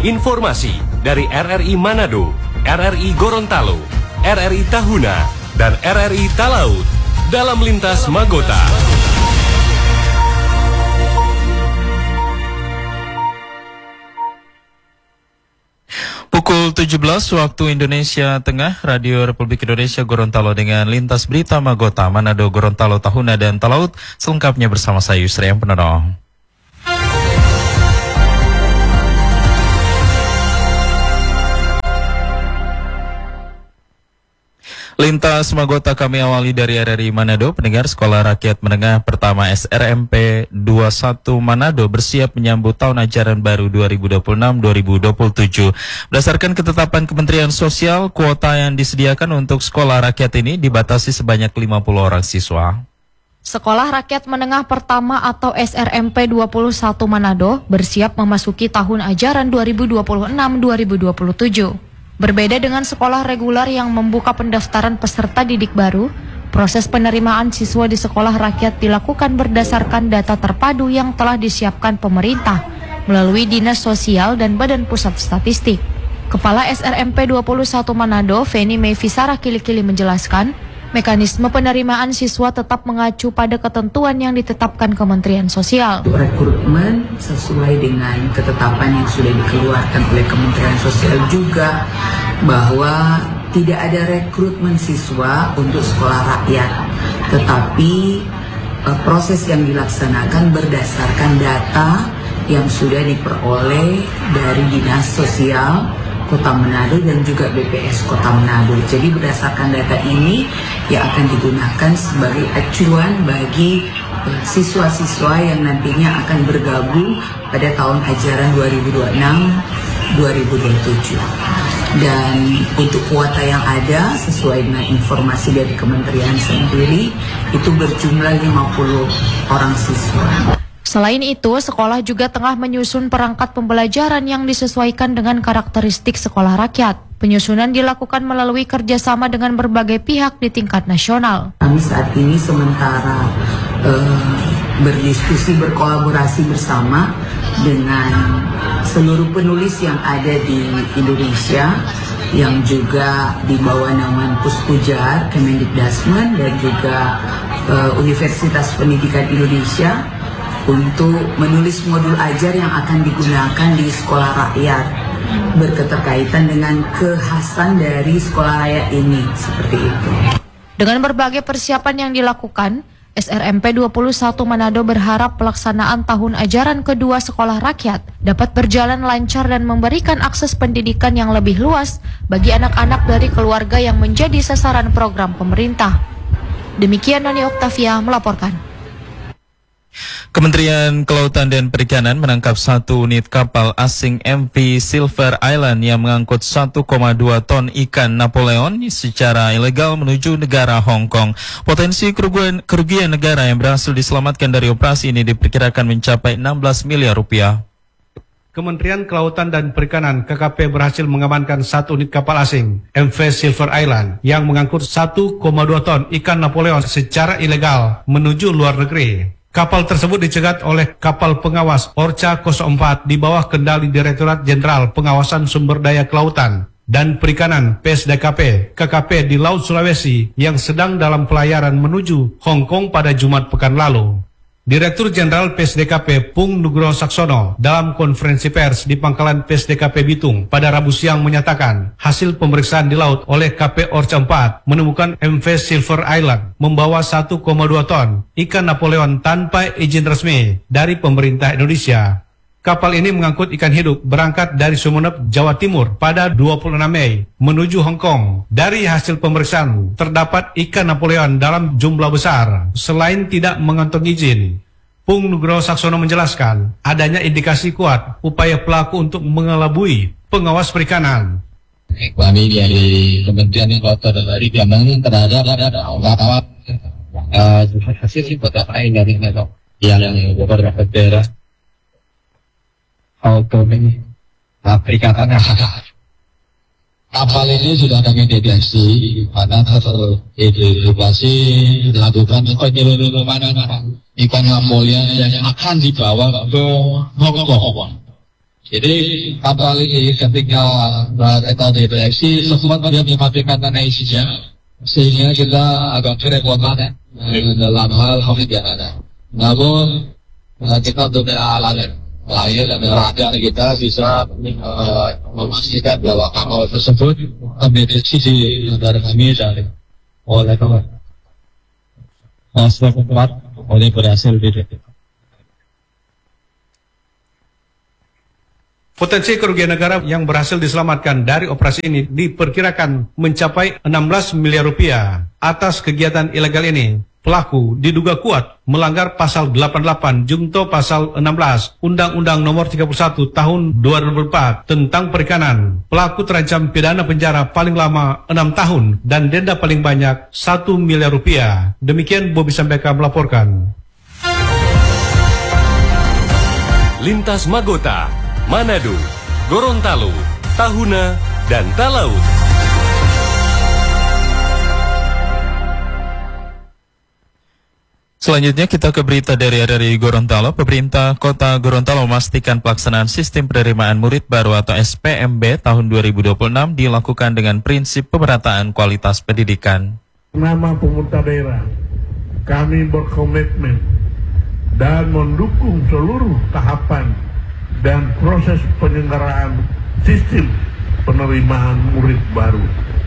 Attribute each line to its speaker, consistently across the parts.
Speaker 1: Informasi dari RRI Manado, RRI Gorontalo, RRI Tahuna, dan RRI Talaut dalam Lintas Magota.
Speaker 2: Pukul 17 waktu Indonesia Tengah, Radio Republik Indonesia Gorontalo dengan Lintas Berita Magota, Manado, Gorontalo, Tahuna, dan Talaut. Selengkapnya bersama saya Yusri yang penerang. Lintas Magota kami awali dari RRI Manado. Pendengar, Sekolah Rakyat Menengah Pertama SRMP 21 Manado bersiap menyambut tahun ajaran baru 2026-2027. Berdasarkan ketetapan Kementerian Sosial, kuota yang disediakan untuk sekolah rakyat ini dibatasi sebanyak 50 orang siswa.
Speaker 3: Sekolah Rakyat Menengah Pertama atau SRMP 21 Manado bersiap memasuki tahun ajaran 2026-2027. Berbeda dengan sekolah reguler yang membuka pendaftaran peserta didik baru, proses penerimaan siswa di sekolah rakyat dilakukan berdasarkan data terpadu yang telah disiapkan pemerintah melalui Dinas Sosial dan Badan Pusat Statistik. Kepala SRMP 21 Manado, Feni Mevisara Kili-Kili menjelaskan, mekanisme penerimaan siswa tetap mengacu pada ketentuan yang ditetapkan Kementerian Sosial.
Speaker 4: Rekrutmen sesuai dengan ketetapan yang sudah dikeluarkan oleh Kementerian Sosial juga, bahwa tidak ada rekrutmen siswa untuk sekolah rakyat, tetapi proses yang dilaksanakan berdasarkan data yang sudah diperoleh dari Dinas Sosial Kota Manado dan juga BPS Kota Manado. Jadi berdasarkan data ini yang akan digunakan sebagai acuan bagi siswa-siswa yang nantinya akan bergabung pada tahun ajaran 2026-2027. Dan untuk kuota yang ada sesuai dengan informasi dari kementerian sendiri itu berjumlah 50 orang siswa.
Speaker 3: Selain itu, sekolah juga tengah menyusun perangkat pembelajaran yang disesuaikan dengan karakteristik sekolah rakyat. Penyusunan dilakukan melalui kerjasama dengan berbagai pihak di tingkat nasional.
Speaker 4: Kami saat ini sementara berdiskusi, berkolaborasi bersama dengan seluruh penulis yang ada di Indonesia, yang juga di bawah naungan Puskujar, Kemendikbudristek, dan juga Universitas Pendidikan Indonesia, untuk menulis modul ajar yang akan digunakan di sekolah rakyat berketerkaitan dengan kekhasan dari sekolah rakyat ini, seperti itu.
Speaker 3: Dengan berbagai persiapan yang dilakukan, SRMP 21 Manado berharap pelaksanaan tahun ajaran kedua sekolah rakyat dapat berjalan lancar dan memberikan akses pendidikan yang lebih luas bagi anak-anak dari keluarga yang menjadi sasaran program pemerintah. Demikian Noni Oktavia melaporkan.
Speaker 2: Kementerian Kelautan dan Perikanan menangkap satu unit kapal asing MV Silver Island yang mengangkut 1,2 ton ikan Napoleon secara ilegal menuju negara Hong Kong. Potensi kerugian negara yang berhasil diselamatkan dari operasi ini diperkirakan mencapai 16 miliar rupiah.
Speaker 5: Kementerian Kelautan dan Perikanan KKP berhasil mengamankan satu unit kapal asing MV Silver Island yang mengangkut 1,2 ton ikan Napoleon secara ilegal menuju luar negeri. Kapal tersebut dicegat oleh kapal pengawas Orca 04 di bawah kendali Direktorat Jenderal Pengawasan Sumber Daya Kelautan dan Perikanan PSDKP KKP di Laut Sulawesi yang sedang dalam pelayaran menuju Hong Kong pada Jumat pekan lalu. Direktur Jenderal PSDKP Pung Nugroho Saksono dalam konferensi pers di Pangkalan PSDKP Bitung pada Rabu siang menyatakan hasil pemeriksaan di laut oleh KP Orca 4 menemukan MV Silver Island membawa 1,2 ton ikan Napoleon tanpa izin resmi dari pemerintah Indonesia. Kapal ini mengangkut ikan hidup berangkat dari Sumeneb, Jawa Timur pada 26 Mei menuju Hong Kong. Dari hasil pemeriksaan terdapat ikan Napoleon dalam jumlah besar selain tidak mengantongi izin. Pung Nugroho Saksono menjelaskan adanya indikasi kuat upaya pelaku untuk mengelabui pengawas perikanan.
Speaker 6: Kami dari Kementerian Kelautan dan Perikanan terhadap hasil beberapa dari yang beberapa daerah perikanan. Kapal ini sudah kami deteksi pada teridentifikasi dilakukan ikan Napoleon yang akan dibawa ke Hong Kong. Jadi kapal ini ketika mereka diproyeksi sempat dia mematikan tanah isinya, sehingga kita agak kerepotan dalam hal COVID yang ada. Namun kita sudah alat lain dan rakyat kita bisa memastikan bahwa kapal tersebut terdeteksi di negara kami dan oleh setempat oleh berhasil dideteksi.
Speaker 5: Potensi kerugian negara yang berhasil diselamatkan dari operasi ini diperkirakan mencapai 16 miliar rupiah. Atas kegiatan ilegal ini, pelaku diduga kuat melanggar pasal 88 Junto pasal 16 Undang-Undang Nomor 31 Tahun 2004 tentang perikanan. Pelaku terancam pidana penjara paling lama 6 tahun dan denda paling banyak 1 miliar rupiah. Demikian Bobi Sambeka melaporkan.
Speaker 1: Lintas Magota, Manado, Gorontalo, Tahuna, dan Talaut.
Speaker 2: Selanjutnya kita ke berita dari RRI Gorontalo. Pemerintah Kota Gorontalo memastikan pelaksanaan sistem penerimaan murid baru atau SPMB tahun 2026 dilakukan dengan prinsip pemerataan kualitas pendidikan.
Speaker 7: Nama pemerintah daerah, kami berkomitmen dan mendukung seluruh tahapan dan proses penyelenggaraan sistem penerimaan murid baru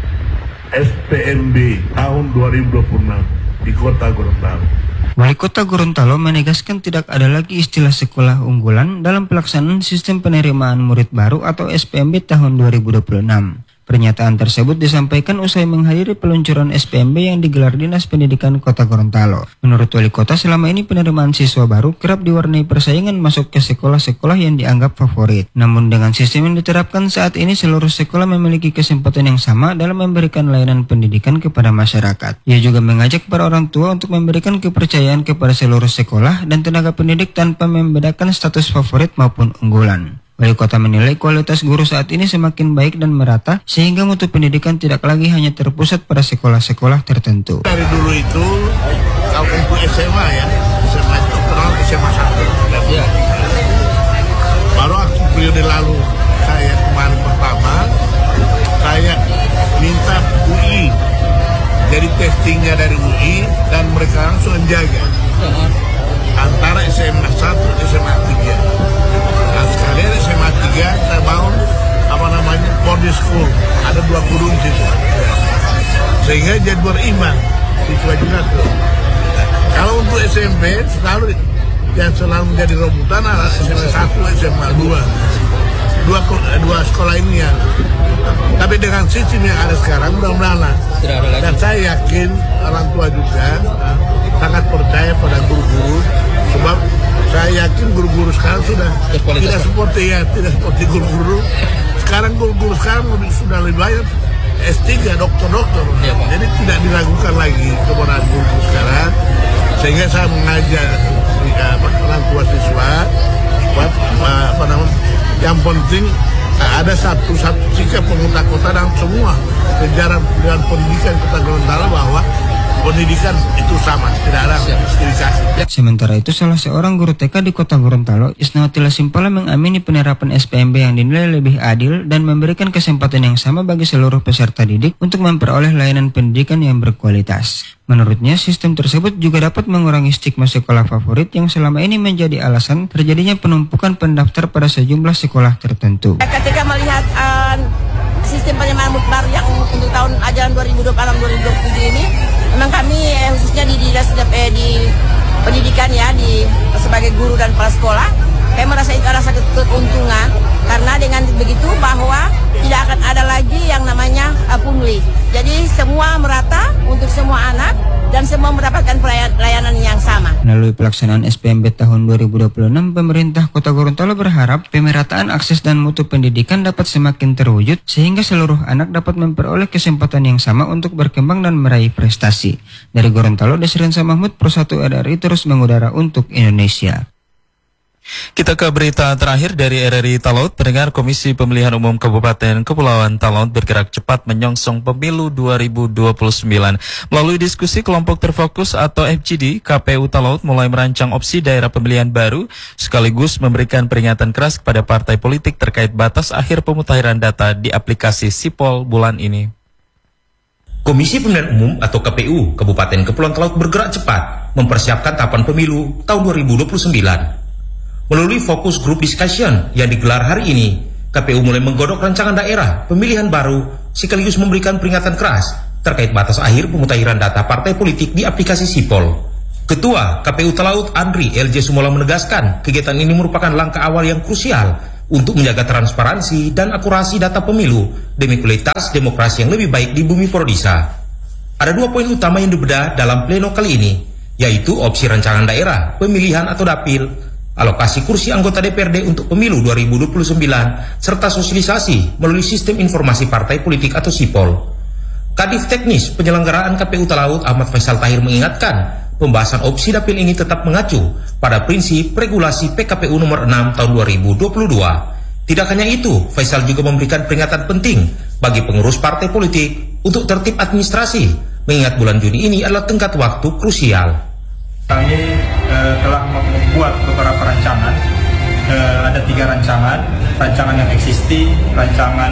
Speaker 7: SPMB tahun 2026 di Kota Gorontalo.
Speaker 8: Wali Kota Gorontalo menegaskan tidak ada lagi istilah sekolah unggulan dalam pelaksanaan sistem penerimaan murid baru atau SPMB tahun 2026. Pernyataan tersebut disampaikan usai menghadiri peluncuran SPMB yang digelar Dinas Pendidikan Kota Gorontalo. Menurut Wali Kota, selama ini penerimaan siswa baru kerap diwarnai persaingan masuk ke sekolah-sekolah yang dianggap favorit. Namun dengan sistem yang diterapkan saat ini, seluruh sekolah memiliki kesempatan yang sama dalam memberikan layanan pendidikan kepada masyarakat. Ia juga mengajak para orang tua untuk memberikan kepercayaan kepada seluruh sekolah dan tenaga pendidik tanpa membedakan status favorit maupun unggulan. Wali Kota menilai kualitas guru saat ini semakin baik dan merata sehingga mutu pendidikan tidak lagi hanya terpusat pada sekolah-sekolah tertentu.
Speaker 7: Dari dulu itu, kalau untuk SMA ya, SMA itu kenal SMA 1. Ya. Baru aku periode lalu, saya kemarin pertama, saya minta UI. Jadi testingnya dari UI dan mereka langsung menjaga. Antara SMA 1 dan SMA 3. Nah, sekalian SMA 3 saya bangun boarding school, ada 2 guru di situ. Sehingga jadi beriman siswa juga tuh. Kalau untuk SMP selalu yang selalu menjadi rebutan adalah SMA 1, SMA 2. Dua sekolah ini ya. Tapi dengan sistem yang ada sekarang mudah-mudahan dan saya yakin orang tua juga sangat percaya pada guru-guru, sebab saya yakin guru-guru sekarang sudah tidak seperti guru-guru sekarang. Guru-guru sekarang sudah lebih banyak S3, dokter-dokter. Jadi tidak diragukan lagi kebenaran guru sekarang. Sehingga saya mengajak orang tua siswa yang penting ada satu sikap pemerintah kota dan semua jajaran dengan pendidikan Kota Gorontalo bahwa pendidikan itu sama, tidak ada diskriminasi.
Speaker 8: Sementara itu, salah seorang guru TK di Kota Gorontalo, Isnawati Simpala, mengamini penerapan SPMB yang dinilai lebih adil dan memberikan kesempatan yang sama bagi seluruh peserta didik untuk memperoleh layanan pendidikan yang berkualitas. Menurutnya, sistem tersebut juga dapat mengurangi stigma sekolah favorit yang selama ini menjadi alasan terjadinya penumpukan pendaftar pada sejumlah sekolah tertentu.
Speaker 9: Ketika melihat sistem penerimaan murid baru yang untuk tahun ajaran 2026-2027 ini, memang kami khususnya di pendidikan ya, sebagai guru dan kepala sekolah, kami merasa itu ada keuntungan karena dengan begitu bahwa tidak akan ada lagi yang namanya pungli. Jadi semua merata untuk semua anak dan semua mendapatkan pelayanan yang sama.
Speaker 8: Melalui pelaksanaan SPMB tahun 2026, pemerintah Kota Gorontalo berharap pemerataan akses dan mutu pendidikan dapat semakin terwujud sehingga seluruh anak dapat memperoleh kesempatan yang sama untuk berkembang dan meraih prestasi. Dari Gorontalo, Desrensa Mahmud, Pro 1 RRI terus mengudara untuk Indonesia.
Speaker 2: Kita ke berita terakhir dari RRI Talaut. Pendengar, Komisi Pemilihan Umum Kabupaten Kepulauan Talaut bergerak cepat menyongsong pemilu 2029. Melalui diskusi kelompok terfokus atau FGD, KPU Talaut mulai merancang opsi daerah pemilihan baru sekaligus memberikan peringatan keras kepada partai politik terkait batas akhir pemutahiran data di aplikasi Sipol bulan ini.
Speaker 10: Komisi Pemilihan Umum atau KPU Kabupaten Kepulauan Talaut bergerak cepat mempersiapkan tahapan pemilu tahun 2029. Melalui fokus group discussion yang digelar hari ini, KPU mulai menggodok rancangan daerah pemilihan baru sekaligus memberikan peringatan keras terkait batas akhir pemutahiran data partai politik di aplikasi Sipol. Ketua KPU Talaut Andri LJ Sumola menegaskan kegiatan ini merupakan langkah awal yang krusial untuk menjaga transparansi dan akurasi data pemilu demi kualitas demokrasi yang lebih baik di bumi Prodisa. Ada 2 poin utama yang dibedah dalam pleno kali ini, yaitu opsi rancangan daerah, pemilihan atau dapil, alokasi kursi anggota DPRD untuk pemilu 2029, serta sosialisasi melalui sistem informasi partai politik atau Sipol. Kadif Teknis Penyelenggaraan KPU Talaut Ahmad Faisal Tahir mengingatkan, pembahasan opsi dapil ini tetap mengacu pada prinsip regulasi PKPU nomor 6 tahun 2022. Tidak hanya itu, Faisal juga memberikan peringatan penting bagi pengurus partai politik untuk tertib administrasi, mengingat bulan Juni ini adalah tenggat waktu krusial.
Speaker 11: Kami telah membuat beberapa rancangan, ada 3 rancangan, rancangan yang existing, rancangan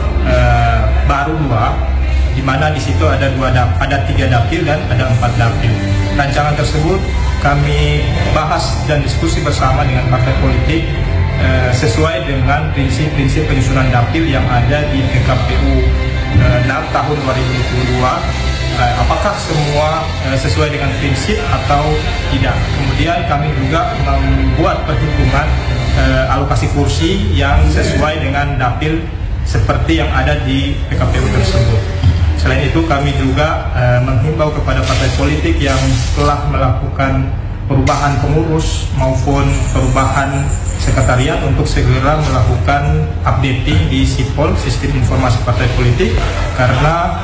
Speaker 11: baru 2, di mana di situ ada 3 dapil dan ada 4 dapil. Rancangan tersebut kami bahas dan diskusi bersama dengan partai politik sesuai dengan prinsip-prinsip penyusunan dapil yang ada di PKPU 6 tahun 2022. Apakah semua sesuai dengan prinsip atau tidak. Kemudian kami juga membuat perhitungan alokasi kursi yang sesuai dengan dapil seperti yang ada di PKPU tersebut. Selain itu kami juga menghimbau kepada partai politik yang telah melakukan perubahan pengurus maupun perubahan sekretariat untuk segera melakukan updating di Sipol, sistem informasi partai politik, karena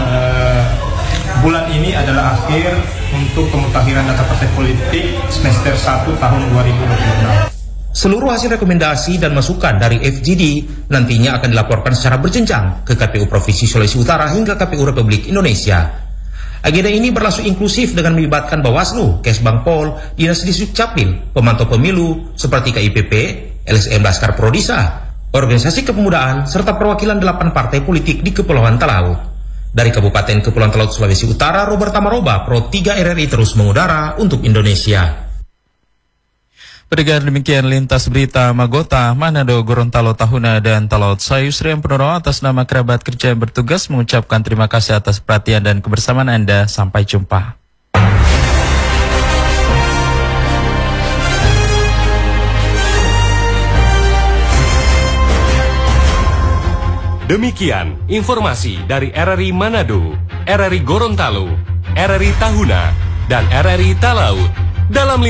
Speaker 11: bulan ini adalah akhir untuk pemutakhiran data partai politik semester 1 tahun 2026.
Speaker 10: Seluruh hasil rekomendasi dan masukan dari FGD nantinya akan dilaporkan secara berjenjang ke KPU Provinsi Sulawesi Utara hingga KPU Republik Indonesia. Agenda ini berlangsung inklusif dengan melibatkan Bawaslu, Kesbangpol, Dinas Disdukcapil, pemantau pemilu seperti KIPP, LSM Laskar Prodisa, organisasi kepemudaan, serta perwakilan 8 partai politik di Kepulauan Talaut. Dari Kabupaten Kepulauan Talaut Sulawesi Utara, Robert Tamaroba, Pro 3 RRI terus mengudara untuk Indonesia.
Speaker 2: Pendengar, demikian lintas berita Magota, Manado, Gorontalo, Tahuna, dan Talaut. Saya Yusrian Purnomo atas nama kerabat kerja yang bertugas mengucapkan terima kasih atas perhatian dan kebersamaan Anda. Sampai jumpa.
Speaker 1: Demikian informasi dari RRI Manado, RRI Gorontalo, RRI Tahuna, dan RRI Talaut dalam